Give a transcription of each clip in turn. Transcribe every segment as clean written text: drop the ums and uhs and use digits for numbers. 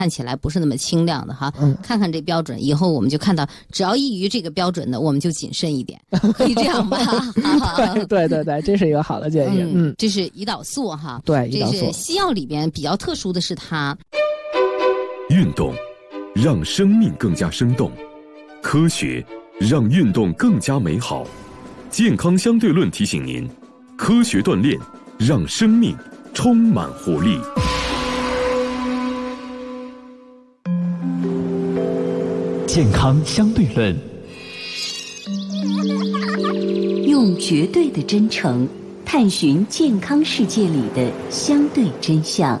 看起来不是那么清亮的哈，看看这标准，以后我们就看到，只要异于这个标准的，我们就谨慎一点，可以这样吧？ 对，这是一个好的建议。 这是胰岛素哈， 对，胰岛素。 这是西药里边比较特殊的是它。 运动让生命更加生动，科学让运动更加美好。健康相对论提醒您，科学锻炼让生命充满活力。 健康相对论， 用绝对的真诚探寻健康世界里的相对真相。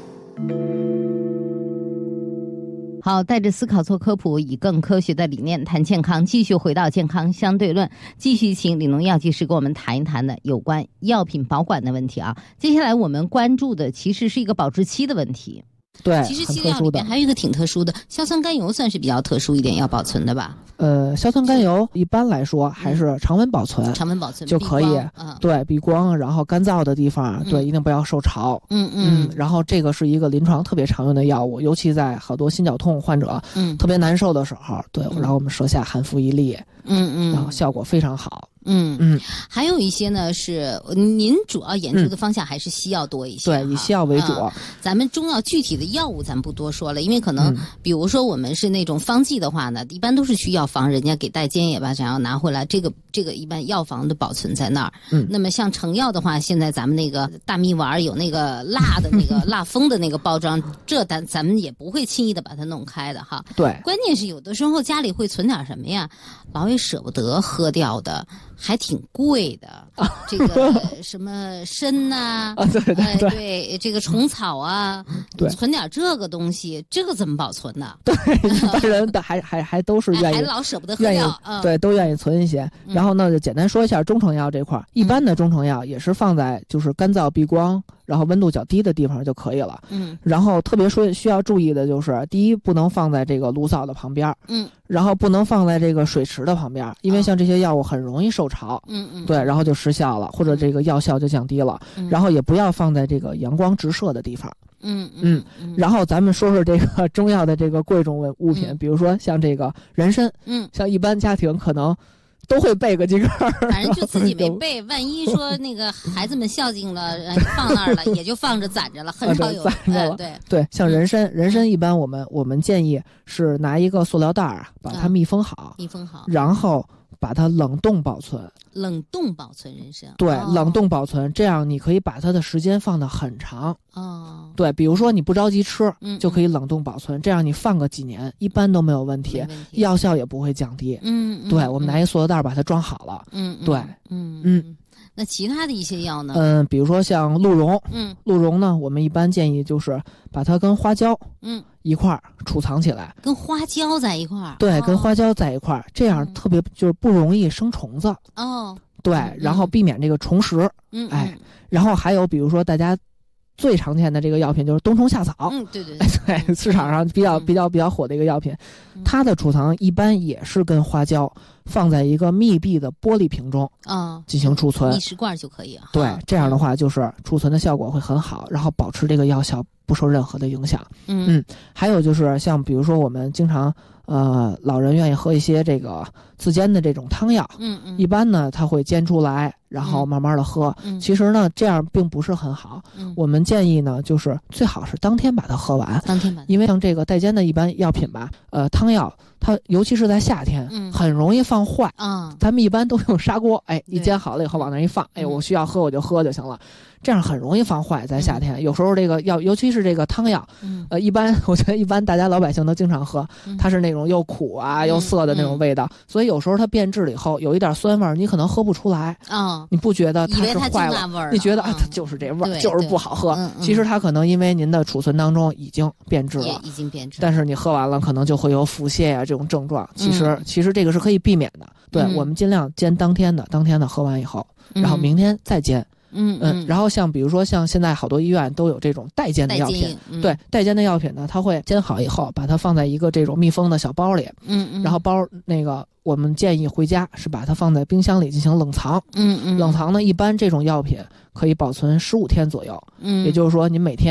好，带着思考做科普，以更科学的理念谈健康，继续回到健康相对论，继续请李农药剂师跟我们谈一谈的有关药品保管的问题啊。接下来我们关注的其实是一个保质期的问题。 对， 其实西药里面还有一个挺特殊的，硝酸甘油算是比较特殊一点要保存的吧？ 硝酸甘油一般来说还是常温保存， 常温保存就可以。对，避光，然后干燥的地方，对，一定不要受潮。然后这个是一个临床特别常用的药物，尤其在好多心绞痛患者，特别难受的时候，对，然后我们舌下含服一粒，然后效果非常好。 还有一些呢是您主要研究的方向还是西药多一些， 对，以西药为主。 咱们中药具体的药物咱不多说了，因为可能比如说我们是那种方剂的话呢，一般都是去药房，人家给带煎也吧，想要拿回来，这个一般药房的保存在那儿。那么像成药的话，现在咱们那个大蜜丸有那个辣的那个辣封的那个包装，这咱们也不会轻易的把它弄开的哈。 对， 关键是有的时候家里会存点什么呀，老也舍不得喝掉的。还挺贵的，这个什么参呐，对，这个虫草啊，对，存点这个东西，这个怎么保存呢？ 对，一般人还都是愿意， 还老舍不得喝掉， 对，都愿意存一些。然后呢，就简单说一下中成药这块，一般的中成药也是放在就是干燥避光，然后温度较低的地方就可以了。然后特别需要注意的就是，第一，不能放在这个炉灶的旁边，然后不能放在这个水池的旁边，因为像这些药物很容易受潮，对，然后就失效了，或者这个药效就降低了。然后也不要放在这个阳光直射的地方。然后咱们说说这个中药的这个贵重物品，比如说像这个人参，像一般家庭可能都会备个几根， 反正就自己没备，万一说那个孩子们孝敬了，放那儿了，也就放着攒着了，很少有。 对，像人参一般我们建议是拿一个塑料袋啊，把它密封好，然后把它冷冻保存。 冷冻保存人参， 对，冷冻保存，这样你可以把它的时间放得很长。对，比如说你不着急吃，就可以冷冻保存，这样你放个几年，一般都没有问题，药效也不会降低。对，我们拿一塑料袋把它装好了。对， 那其他的一些药呢？ 比如说像鹿茸，鹿茸呢，我们一般建议就是把它跟花椒，一块儿储藏起来， 跟花椒在一块儿。 对，跟花椒在一块儿，这样特别就是不容易生虫子。对，然后避免这个虫食。然后还有比如说大家最常见的这个药品就是冬虫夏草。对，市场上比较火的一个药品，它的储藏一般也是跟花椒放在一个密闭的玻璃瓶中进行储存， 密食罐就可以啊。 对，这样的话就是储存的效果会很好，然后保持这个药效不受任何的影响。还有就是像比如说我们经常老人愿意喝一些这个自煎的这种汤药，一般呢它会煎出来，然后慢慢的喝。其实呢这样并不是很好，我们建议呢就是最好是当天把它喝完，因为像这个带煎的一般药品吧，汤药它尤其是在夏天，很容易放坏。咱们一般都用砂锅，一煎好了以后往那一放，我需要喝我就喝就行了。这样很容易放坏，在夏天。有时候这个药，尤其是这个汤药，一般我觉得一般大家老百姓都经常喝，它是那种又苦啊又涩的那种味道，所以有时候它变质了以后有一点酸味，你可能喝不出来。你不觉得它是坏了？你觉得它就是这味儿，就是不好喝。其实它可能因为您的储存当中已经变质了，但是你喝完了可能就会有腹泻啊这种症状。其实这个是可以避免的。对，我们尽量煎当天的喝完以后，然后明天再煎。然后像比如说像现在好多医院都有这种代煎的药品，对，代煎的药品呢，它会煎好以后把它放在一个这种密封的小包里，然后包那个我们建议回家是把它放在冰箱里进行冷藏，冷藏呢一般这种药品可以保存15天左右，也就是说您每天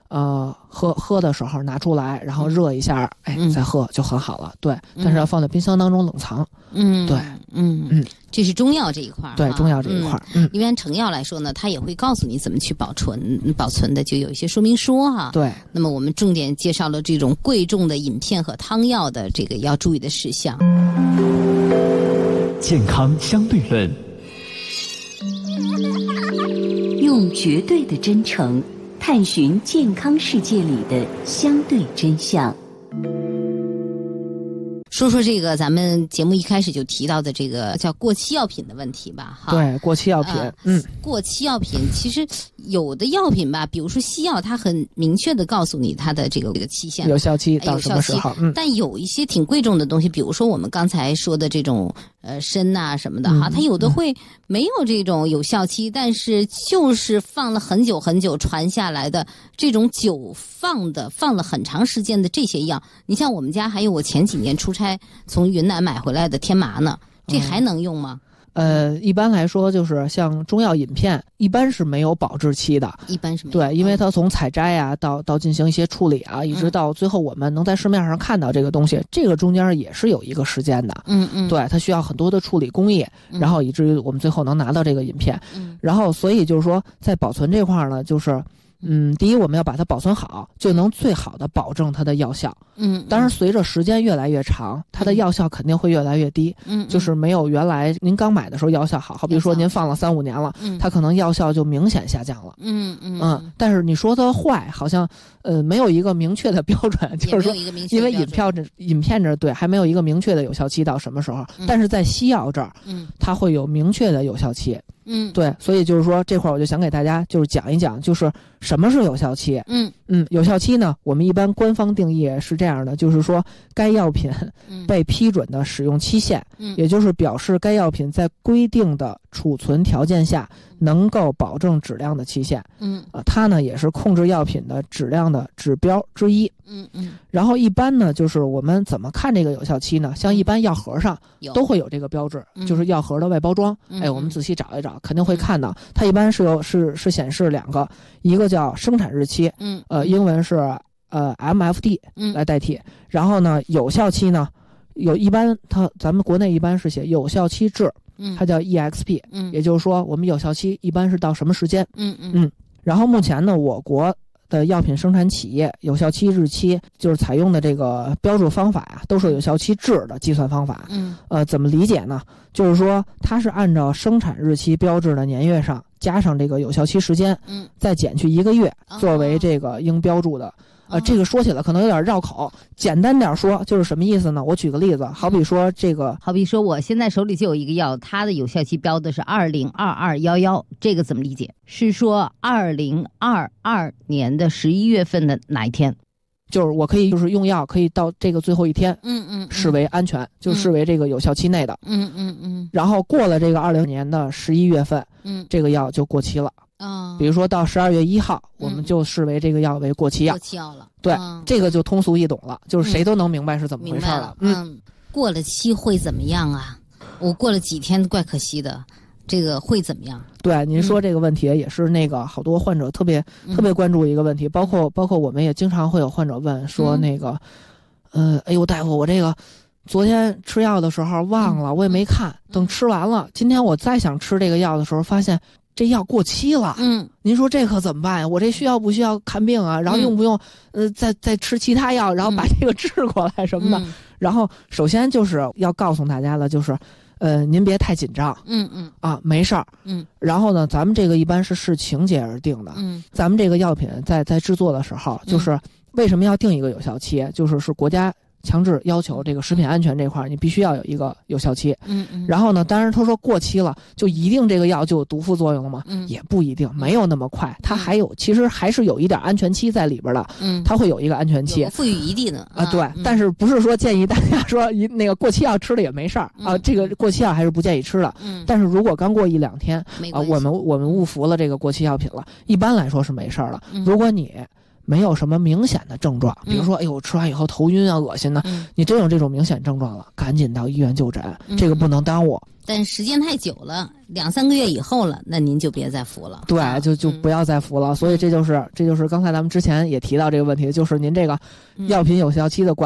喝的时候拿出来，然后热一下，再喝就很好了。对，但是要放在冰箱当中冷藏。对， 这是中药这一块。 对，中药这一块。 一般成药来说呢，它也会告诉你怎么去保存的，就有一些说明书哈。 对。 那么我们重点介绍了这种贵重的饮片和汤药的这个要注意的事项。 健康相对论， 用绝对的真诚探寻健康世界里的相对真相。 说说这个咱们节目一开始就提到的这个叫过期药品的问题吧，哈。 对，过期药品， 过期药品其实有的药品吧，比如说西药，它很明确的告诉你它的这个期限、 有效期到什么时候。 但有一些挺贵重的东西，比如说我们刚才说的这种参呐什么的哈，它有的会没有这种有效期，但是就是放了很久很久传下来的这种久放了很长时间的这些药，你像我们家还有我前几年出差从云南买回来的天麻呢，这还能用吗？ 一般来说就是像中药饮片，一般是没有保质期的。 一般是没有。 对，因为它从采摘啊到进行一些处理啊，一直到最后我们能在市面上看到这个东西，这个中间也是有一个时间的。对，它需要很多的处理工艺，然后以至于我们最后能拿到这个饮片。然后所以就是说在保存这块呢，就是第一我们要把它保存好，就能最好的保证它的药效。当然随着时间越来越长，它的药效肯定会越来越低。就是没有原来您刚买的时候药效好，好比说您放了3-5年了，它可能药效就明显下降了。但是你说它坏，好像没有一个明确的标准，就是说因为饮片这对还没有一个明确的有效期到什么时候，但是在西药这儿，它会有明确的有效期。对，所以就是说这块我就想给大家就是讲一讲，就是什么是有效期。有效期呢，我们一般官方定义是这样的，就是说该药品被批准的使用期限，也就是表示该药品在规定的储存条件下能够保证质量的期限。它呢也是控制药品的质量的指标之一。然后一般呢就是我们怎么看这个有效期呢？像一般药盒上都会有这个标志，就是药盒的外包装。我们仔细找一找，肯定会看到，它一般是显示2个，一个叫生产日期，英文是MFD 来代替。然后呢有效期呢一般咱们国内一般是写有效期制，它叫 EXP，也就是说我们有效期一般是到什么时间。然后目前呢我国的药品生产企业有效期日期就是采用的这个标注方法呀，都是有效期制的计算方法。怎么理解呢？就是说它是按照生产日期标志的年月上加上这个有效期时间，再减去1个月作为这个应标注的。这个说起来可能有点绕口，简单点说就是什么意思呢？我举个例子，好比说我现在手里就有一个药，它的有效期标的是202211，这个怎么理解？是说2022年的11月份的哪一天？ 就是我可以就是用药可以到这个最后一天，视为安全，就视为这个有效期内的。然后过了这个20年的11月份，这个药就过期了。比如说到12月1号，我们就视为这个药为过期药。 过期药了。 对，这个就通俗易懂了，就是谁都能明白是怎么回事了。 过了期会怎么样啊？我过了几天怪可惜的，这个会怎么样？ 对，您说这个问题也是那个好多患者特别关注一个问题，包括我们也经常会有患者问说那个，哎呦大夫，我这个昨天吃药的时候忘了，我也没看，等吃完了，今天我再想吃这个药的时候，发现这药过期了。您说这可怎么办呀？我这需要不需要看病啊？然后用不用再吃其他药，然后把这个治过来什么的？然后首先就是要告诉大家了，就是您别太紧张。没事儿。然后呢，咱们这个一般是视情节而定的。咱们这个药品在制作的时候，就是为什么要定一个有效期？就是国家强制要求这个食品安全这块你必须要有一个有效期。然后呢，当然他说过期了就一定这个药就有毒副作用了吗？也不一定，没有那么快，它其实还是有一点安全期在里边的。它会有一个安全期， 赋予一定的对。但是不是说建议大家说那个过期药吃了也没事儿啊？这个过期药还是不建议吃的。但是如果刚过1-2天我们误服了这个过期药品了，一般来说是没事儿了。如果你没有什么明显的症状，比如说，哎呦，吃完以后头晕啊、恶心呢，你真有这种明显症状了，赶紧到医院就诊，这个不能耽误。 但时间太久了，2-3个月以后了，那您就别再服了。 对，就不要再服了。所以这就是刚才咱们之前也提到这个问题，就是您这个药品有效期的管